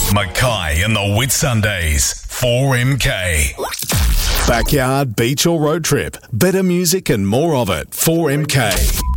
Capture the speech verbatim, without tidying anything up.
Mackay and the Whitsundays. four M K. Backyard, beach or road trip. Better music and more of it. four M K.